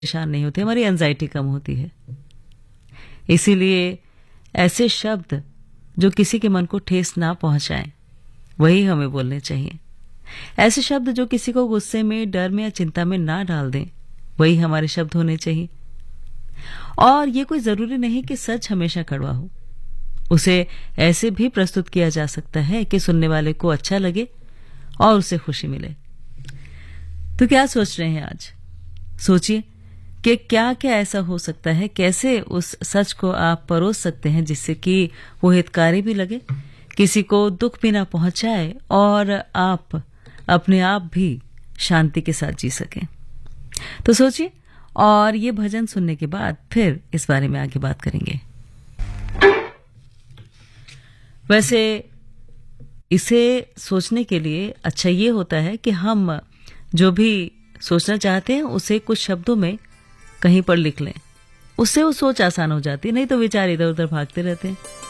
परेशान नहीं होते, हमारी एंजाइटी कम होती है। इसीलिए ऐसे शब्द जो किसी के मन को ठेस ना पहुंचाएं, वही हमें बोलने चाहिए। ऐसे शब्द जो किसी को गुस्से में, डर में या चिंता में ना डाल दें, वही हमारे शब्द होने चाहिए। और ये कोई जरूरी नहीं कि सच हमेशा कड़वा हो। उसे ऐसे भी प्रस्तुत किया जा सकता है कि सुनने वाले को अच्छा लगे और उसे खुशी मिले। तो क्या सोच रहे हैं आज? सोचिए कि क्या क्या ऐसा हो सकता है, कैसे उस सच को आप परोस सकते हैं जिससे कि वो हितकारी भी लगे, किसी को दुख भी ना पहुंचाए और आप अपने आप भी शांति के साथ जी सकें। तो सोचिए, और ये भजन सुनने के बाद फिर इस बारे में आगे बात करेंगे। वैसे इसे सोचने के लिए अच्छा ये होता है कि हम जो भी सोचना चाहते हैं उसे कुछ शब्दों में कहीं पर लिख लें, उससे वो सोच आसान हो जाती है, नहीं तो विचार इधर उधर भागते रहते हैं।